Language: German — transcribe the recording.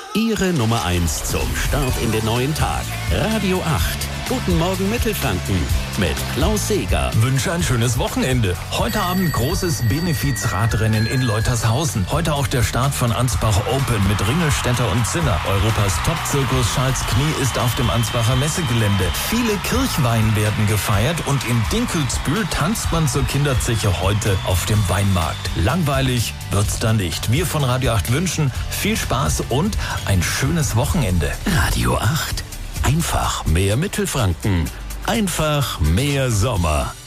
Ihre Nummer 1 zum Start in den neuen Tag. Radio 8. Guten Morgen Mittelfranken mit Klaus Seeger. Wünsche ein schönes Wochenende. Heute Abend großes Benefizradrennen in Leutershausen. Heute auch der Start von Ansbach Open mit Ringelstetter und Zinner. Europas Top-Zirkus Charles Knie ist auf dem Ansbacher Messegelände. Viele Kirchwein werden gefeiert und in Dinkelsbühl tanzt man zur Kinderzeche heute auf dem Weinmarkt. Langweilig wird's da nicht. Wir von Radio 8 wünschen viel Spaß und ein schönes Wochenende. Radio 8. Einfach mehr Mittelfranken. Einfach mehr Sommer.